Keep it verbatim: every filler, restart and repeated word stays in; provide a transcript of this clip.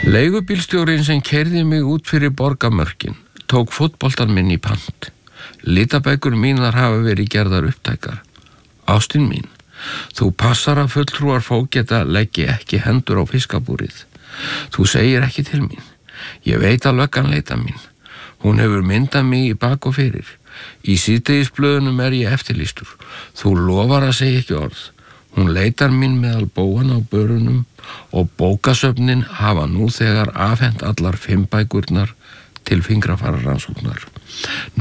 Leigubílstjórinn sem keyrði mig út fyrir borgarmörkin tók fótboltan minn í pant. Litabækur mínar hafa verið gerðar upptækar. Ástin mín, þú passar að fulltrúar fógeta leggi ekki hendur á fiskabúrið. Þú segir ekki til mín. Ég veit að löggan leita mín. Hún hefur myndað mig í bak og fyrir. Í síðdegisblöðunum er ég eftirlýstur. Þú lofar að segja ekki orð. Hún leitar mín meðal bóana á börunum og bókasöfnin hafa nú þegar afhent allar fimm bækurnar til fingrafararannsóknar.